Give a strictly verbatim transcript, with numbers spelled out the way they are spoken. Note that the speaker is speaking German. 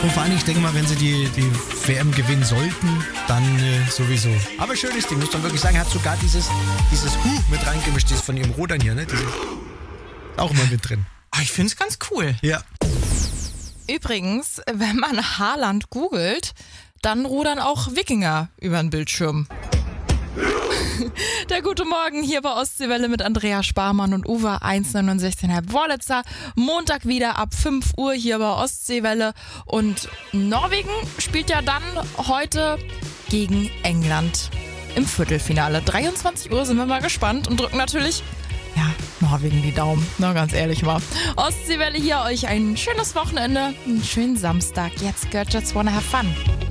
Und vor allem, ich denke mal, wenn sie die, die W M gewinnen sollten, dann äh, sowieso. Aber schönes Ding, muss man wirklich sagen, hat sogar dieses, dieses Huh mit reingemischt, dieses von ihrem Rudern hier, ne? Dieses, auch immer mit drin. Oh, ich finde es ganz cool. Ja. Übrigens, wenn man Haaland googelt, dann rudern auch Wikinger über den Bildschirm. Der gute Morgen hier bei Ostseewelle mit Andrea Sparmann und Uwe eins neunundsechzig Komma fünf Wurlitzer. Montag wieder ab fünf Uhr hier bei Ostseewelle. Und Norwegen spielt ja dann heute gegen England im Viertelfinale. dreiundzwanzig Uhr sind wir mal gespannt und drücken natürlich, ja, Norwegen die Daumen. Na, ganz ehrlich mal. Ostseewelle hier, euch ein schönes Wochenende, einen schönen Samstag. Jetzt gehört Just Wanna Have Fun.